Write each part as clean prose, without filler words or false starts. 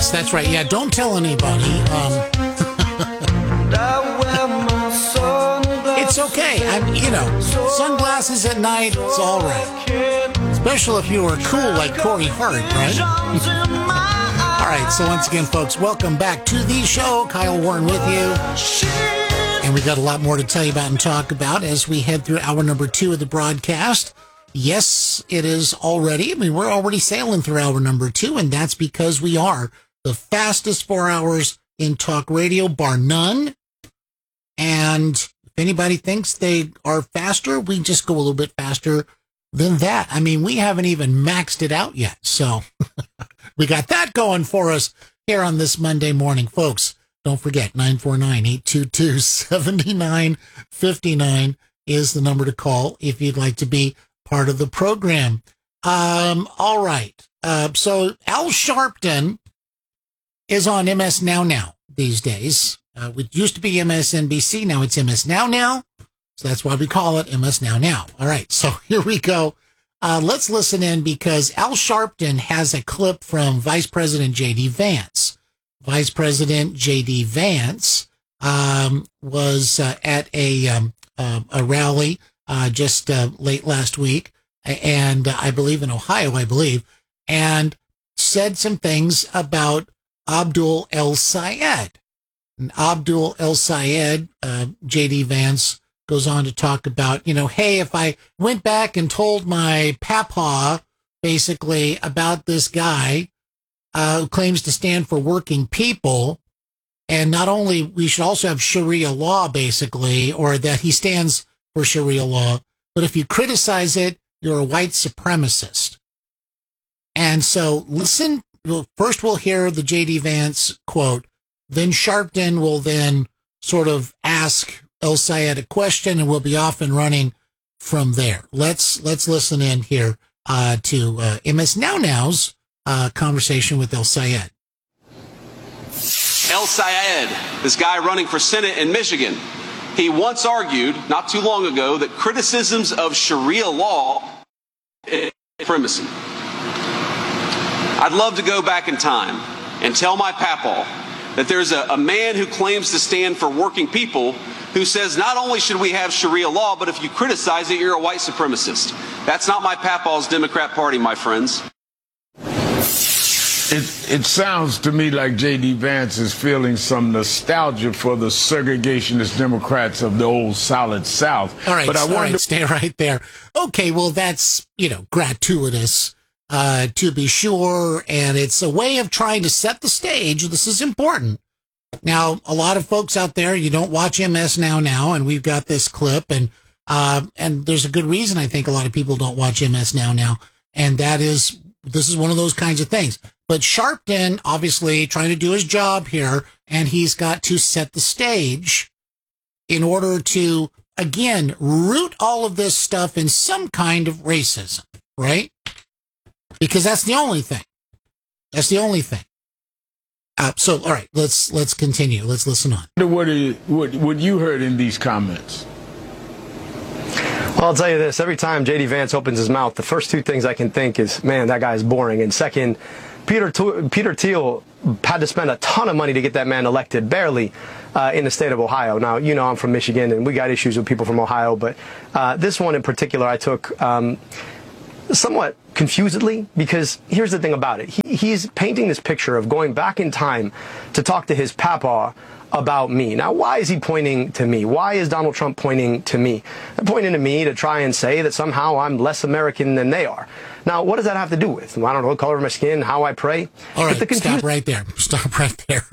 Yes, that's right. Yeah, don't tell anybody. It's okay. Sunglasses at night, it's all right. Especially if you were cool like Corey Hart, right? All right, so once again, folks, welcome back to the show. Kyle Warren with you. And we got a lot more to tell you about and talk about as we head through hour number 2 of the broadcast. Yes, it is already. We're already sailing through hour number 2, and that's because we are the fastest 4 hours in talk radio, bar none. And if anybody thinks they are faster, we just go a little bit faster than that. We haven't even maxed it out yet. So we got that going for us here on this Monday morning, folks. Don't forget, 949-822-7959 is the number to call if you'd like to be part of the program. All right. So Al Sharpton is on MS Now these days. It used to be MSNBC. Now it's MS Now. So that's why we call it MS Now. All right. So here we go. Let's listen in because Al Sharpton has a clip from Vice President J.D. Vance. Vice President J.D. Vance was at a rally just late last week, and I believe in Ohio, and said some things about Abdul El-Sayed. And Abdul El-Sayed, J.D. Vance goes on to talk about, hey, if I went back and told my papa, basically, about this guy, who claims to stand for working people, and not only we should also have Sharia law, basically, or that he stands for Sharia law, but if you criticize it, you're a white supremacist. And so listen, first we'll hear the J.D. Vance quote, then Sharpton will then sort of ask El-Sayed a question, and we'll be off and running from there. Let's listen in here to MS Now's conversation with El-Sayed. El-Sayed, this guy running for Senate in Michigan, he once argued, not too long ago, that criticisms of Sharia law is supremacy. I'd love to go back in time and tell my papaw that there's a man who claims to stand for working people who says not only should we have Sharia law, but if you criticize it, you're a white supremacist. That's not my papaw's Democrat Party, my friends. It sounds to me like J.D. Vance is feeling some nostalgia for the segregationist Democrats of the old solid South. All right, stay right there. Okay, well, that's, gratuitous, to be sure, and it's a way of trying to set the stage. This is important. Now, a lot of folks out there, you don't watch MS Now, and we've got this clip, and there's a good reason I think a lot of people don't watch MS Now, and that is, this is one of those kinds of things. But Sharpton, obviously, trying to do his job here, and he's got to set the stage in order to, again, root all of this stuff in some kind of racism, right? Because that's the only thing. That's the only thing. So, all right, let's continue. Let's listen on. What you heard in these comments? Well, I'll tell you this. Every time J.D. Vance opens his mouth, the first two things I can think is, man, that guy's boring. And second, Peter Thiel had to spend a ton of money to get that man elected, barely, in the state of Ohio. Now, I'm from Michigan, and we got issues with people from Ohio, but this one in particular I took somewhat confusedly, because here's the thing about it. He's painting this picture of going back in time to talk to his papa about me. Now, why is he pointing to me? Why is Donald Trump pointing to me? They're pointing to me to try and say that somehow I'm less American than they are. Now, what does that have to do with? I don't know, the color of my skin, how I pray? All right, stop right there. Stop right there.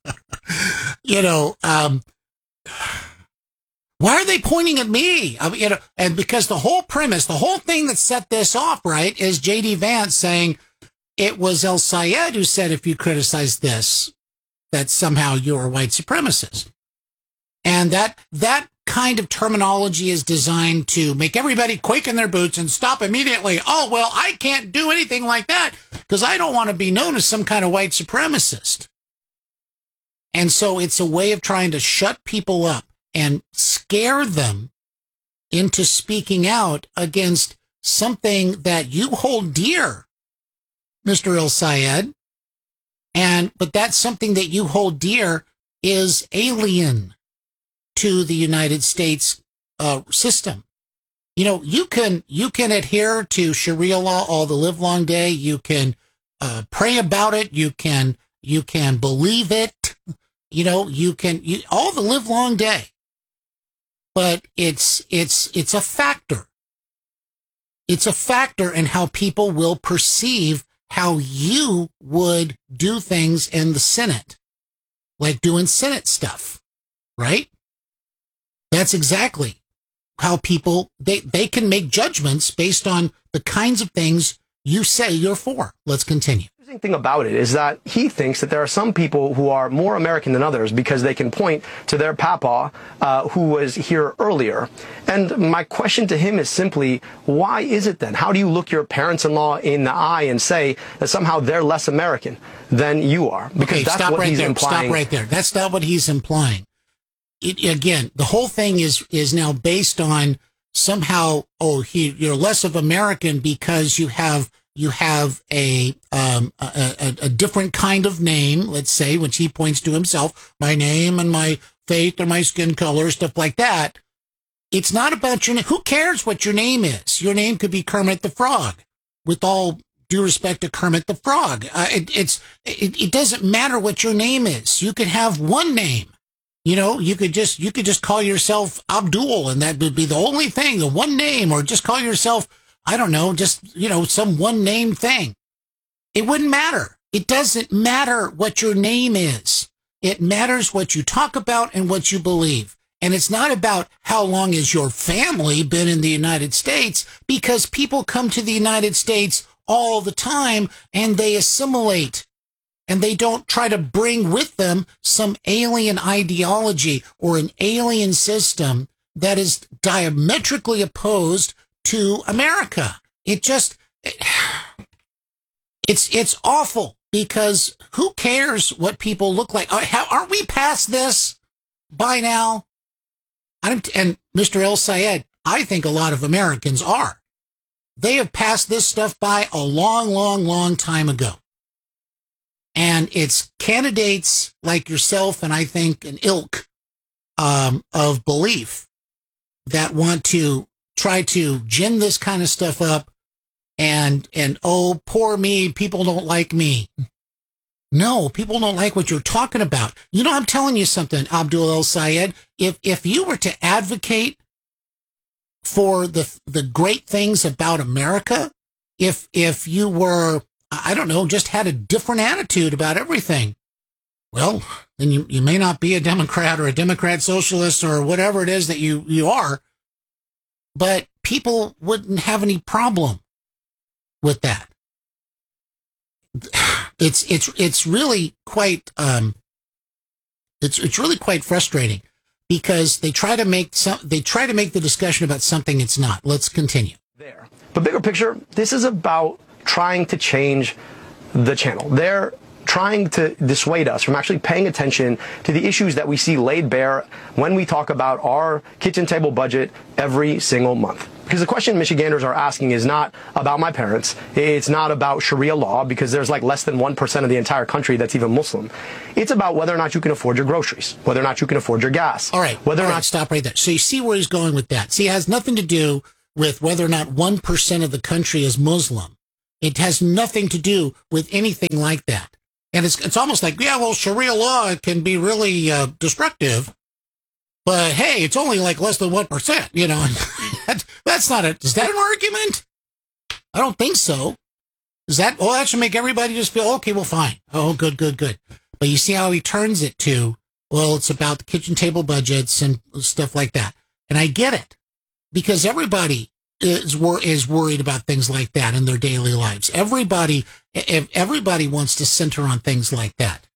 Why are they pointing at me? And because the whole premise, the whole thing that set this off, right, is J.D. Vance saying it was El-Sayed who said if you criticize this, that somehow you're a white supremacist. And that kind of terminology is designed to make everybody quake in their boots and stop immediately. Oh, well, I can't do anything like that because I don't want to be known as some kind of white supremacist. And so it's a way of trying to shut people up and scare them into speaking out against something that you hold dear, Mr. El-Sayed. But that's something that you hold dear is alien to the United States system. You know, you can adhere to Sharia law all the live long day. You can pray about it. You can believe it. You know, all the live long day. But it's a factor. It's a factor in how people will perceive how you would do things in the Senate, like doing Senate stuff, right? That's exactly how people, they can make judgments based on the kinds of things you say you're for. Let's continue. The interesting thing about it is that he thinks that there are some people who are more American than others because they can point to their papa who was here earlier. And my question to him is simply, why is it then? How do you look your parents-in-law in the eye and say that somehow they're less American than you are? Because that's what he's implying. Stop right there. That's not what he's implying. Again, the whole thing is now based on somehow, you're less of American because you have a different kind of name, let's say, which he points to himself, my name and my faith or my skin color, stuff like that. It's not about your name. Who cares what your name is? Your name could be Kermit the Frog, with all due respect to Kermit the Frog. It doesn't matter what your name is. You could have one name. You know, you could just call yourself Abdul, and that would be the only thing, the one name, or just call yourself, I don't know, just, you know, some one name thing. It wouldn't matter. It doesn't matter what your name is. It matters what you talk about and what you believe. And it's not about how long has your family been in the United States, because people come to the United States all the time and they assimilate. And they don't try to bring with them some alien ideology or an alien system that is diametrically opposed to America. It's awful, because who cares what people look like? Aren't we past this by now? And Mr. El Sayed, I think a lot of Americans are. They have passed this stuff by a long, long, long time ago. And it's candidates like yourself and I think an ilk of belief that want to try to gin this kind of stuff up and oh, poor me, people don't like me. No, people don't like what you're talking about. You know, I'm telling you something, Abdul El Sayed. If you were to advocate for the great things about America, if you were, I don't know, just had a different attitude about everything, well, then you may not be a Democrat or a Democrat socialist or whatever it is that you are, but people wouldn't have any problem with that. It's really quite it's really quite frustrating, because they try to make the discussion about something it's not. Let's continue. There. But bigger picture, this is about trying to change the channel. They're trying to dissuade us from actually paying attention to the issues that we see laid bare when we talk about our kitchen table budget every single month. Because the question Michiganders are asking is not about my parents. It's not about Sharia law, because there's like less than 1% of the entire country that's even Muslim. It's about whether or not you can afford your groceries, whether or not you can afford your gas. All right. Whether or not stop right there. So you see where he's going with that. See, it has nothing to do with whether or not 1% of the country is Muslim. It has nothing to do with anything like that. And it's almost like, yeah, well, Sharia law can be really destructive, but hey, it's only like less than 1%, you know. That's not is that an argument? I don't think so. That should make everybody just feel, okay, well, fine. Oh, good. But you see how he turns it to, well, it's about the kitchen table budgets and stuff like that. And I get it, because everybody is worried about things like that in their daily lives. Everybody wants to center on things like that.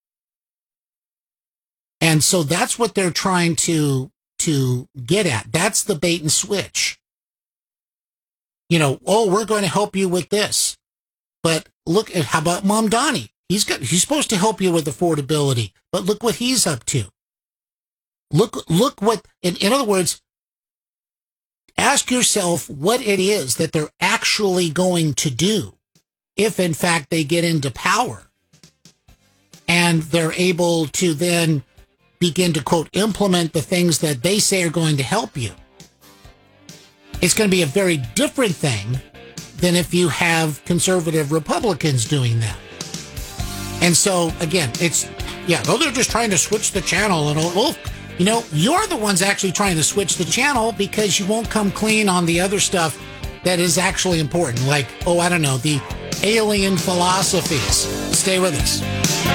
And so that's what they're trying to get at. That's the bait and switch. You know, oh, we're going to help you with this. But look at, how about Mamdani? He's supposed to help you with affordability, but look what he's up to. Look what, in other words, ask yourself what it is that they're actually going to do if, in fact, they get into power. and they're able to then begin to, quote, implement the things that they say are going to help you. It's going to be a very different thing than if you have conservative Republicans doing that. And so, again, they're just trying to switch the channel. And, well, you're the ones actually trying to switch the channel because you won't come clean on the other stuff that is actually important. Like, the alien philosophies. Stay with us.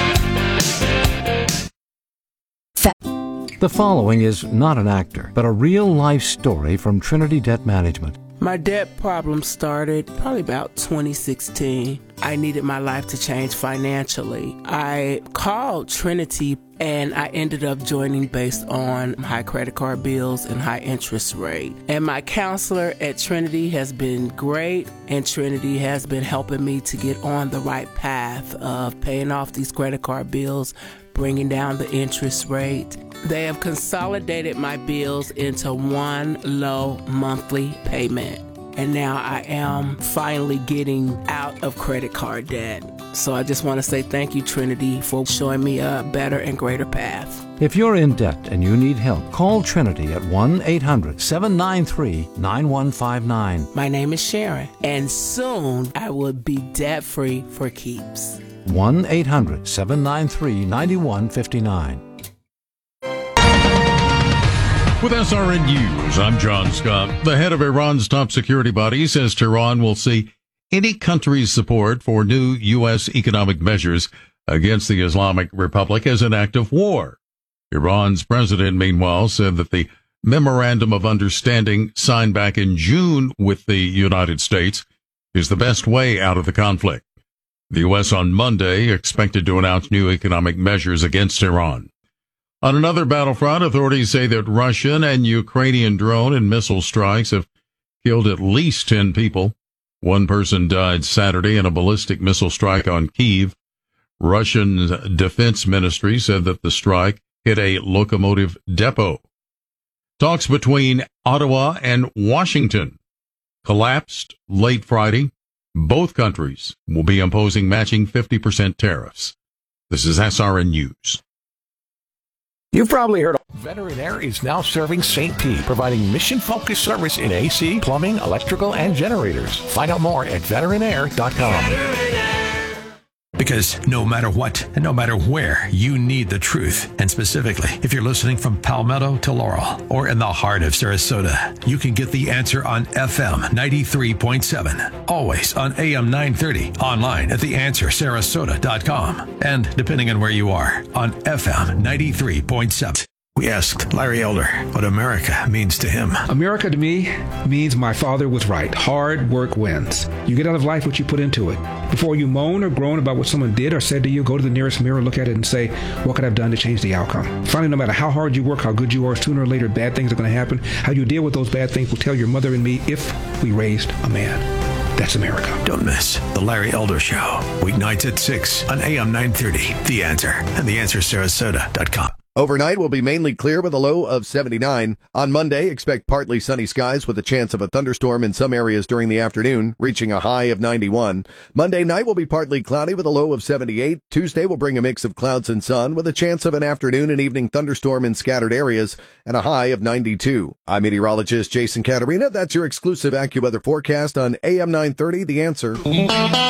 The following is not an actor, but a real-life story from Trinity Debt Management. My debt problem started probably about 2016. I needed my life to change financially. I called Trinity and I ended up joining based on high credit card bills and high interest rate. And my counselor at Trinity has been great, and Trinity has been helping me to get on the right path of paying off these credit card bills, bringing down the interest rate. They have consolidated my bills into one low monthly payment. And now I am finally getting out of credit card debt. So I just want to say thank you, Trinity, for showing me a better and greater path. If you're in debt and you need help, call Trinity at 1-800-793-9159. My name is Sharon, and soon I will be debt-free for keeps. 1-800-793-9159. With SRN News, I'm John Scott. The head of Iran's top security body says Tehran will see any country's support for new U.S. economic measures against the Islamic Republic as an act of war. Iran's president, meanwhile, said that the memorandum of understanding signed back in June with the United States is the best way out of the conflict. The U.S. on Monday expected to announce new economic measures against Iran. On another battlefront, authorities say that Russian and Ukrainian drone and missile strikes have killed at least 10 people. One person died Saturday in a ballistic missile strike on Kyiv. Russian Defense Ministry said that the strike hit a locomotive depot. Talks between Ottawa and Washington collapsed late Friday. Both countries will be imposing matching 50% tariffs. This is SRN News. You've probably heard Veteran Air is now serving St. Pete, providing mission-focused service in AC, plumbing, electrical, and generators. Find out more at veteranair.com. Because no matter what and no matter where, you need the truth. And specifically, if you're listening from Palmetto to Laurel or in the heart of Sarasota, you can get the answer on FM 93.7. Always on AM 930. Online at theanswersarasota.com. And depending on where you are, on FM 93.7. We asked Larry Elder what America means to him. America to me means my father was right. Hard work wins. You get out of life what you put into it. Before you moan or groan about what someone did or said to you, go to the nearest mirror, look at it, and say, what could I have done to change the outcome? Finally, no matter how hard you work, how good you are, sooner or later, bad things are going to happen. How you deal with those bad things will tell your mother and me if we raised a man. That's America. Don't miss The Larry Elder Show. Weeknights at 6 on AM 930. The Answer and theanswersarasota.com. Overnight will be mainly clear with a low of 79. On Monday, expect partly sunny skies with a chance of a thunderstorm in some areas during the afternoon, reaching a high of 91. Monday night will be partly cloudy with a low of 78. Tuesday will bring a mix of clouds and sun with a chance of an afternoon and evening thunderstorm in scattered areas and a high of 92. I'm meteorologist Jason Caterina. That's your exclusive AccuWeather forecast on AM 930, The Answer.